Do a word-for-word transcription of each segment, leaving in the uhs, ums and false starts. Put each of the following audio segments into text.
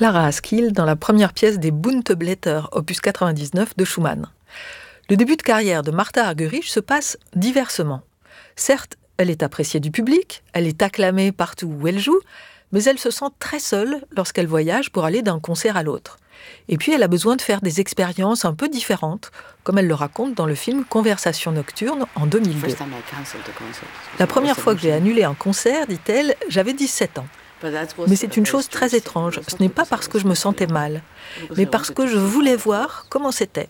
Clara Askill dans la première pièce des Bunte Blätter, opus quatre-vingt-dix-neuf de Schumann. Le début de carrière de Martha Argerich se passe diversement. Certes, elle est appréciée du public, elle est acclamée partout où elle joue, mais elle se sent très seule lorsqu'elle voyage pour aller d'un concert à l'autre. Et puis elle a besoin de faire des expériences un peu différentes, comme elle le raconte dans le film Conversation nocturne en deux mille deux. La première fois que j'ai annulé un concert, dit-elle, j'avais dix-sept ans. Mais c'est une chose très étrange. Ce n'est pas parce que je me sentais mal, mais parce que je voulais voir comment c'était.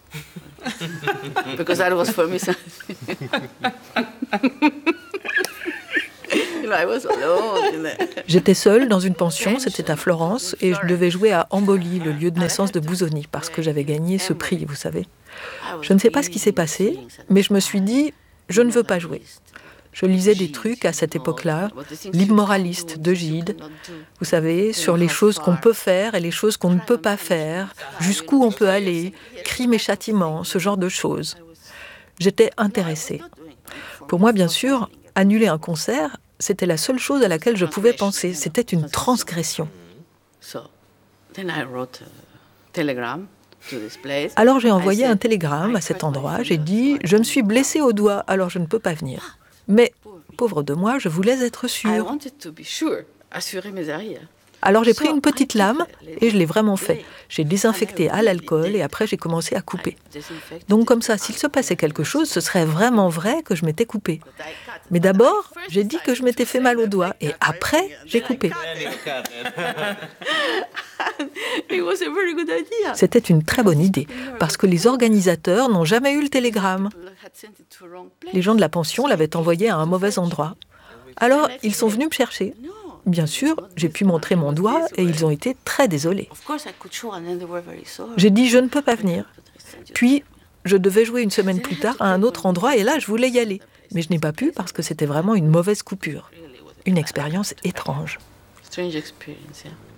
J'étais seule dans une pension, c'était à Florence, et je devais jouer à Amboli, le lieu de naissance de Busoni, parce que j'avais gagné ce prix, vous savez. Je ne sais pas ce qui s'est passé, mais je me suis dit, je ne veux pas jouer. Je lisais des trucs à cette époque-là, livres moralistes de Gide, vous savez, sur les choses qu'on peut faire et les choses qu'on ne peut pas faire, jusqu'où on peut aller, crimes et châtiments, ce genre de choses. J'étais intéressée. Pour moi, bien sûr, annuler un concert, c'était la seule chose à laquelle je pouvais penser. C'était une transgression. Alors j'ai envoyé un télégramme à cet endroit. J'ai dit « Je me suis blessée au doigt, alors je ne peux pas venir. » Mais, pauvre de moi, je voulais être sûre. Alors j'ai pris une petite lame et je l'ai vraiment fait. J'ai désinfecté à l'alcool et après j'ai commencé à couper. Donc comme ça, s'il se passait quelque chose, ce serait vraiment vrai que je m'étais coupée. Mais d'abord, j'ai dit que je m'étais fait mal au doigt et après, j'ai coupé. C'était une très bonne idée, parce que les organisateurs n'ont jamais eu le télégramme. Les gens de la pension l'avaient envoyé à un mauvais endroit. Alors, ils sont venus me chercher. Bien sûr, j'ai pu montrer mon doigt et ils ont été très désolés. J'ai dit « je ne peux pas venir ». Puis, je devais jouer une semaine plus tard à un autre endroit et là, je voulais y aller. Mais je n'ai pas pu parce que c'était vraiment une mauvaise coupure. Une expérience étrange.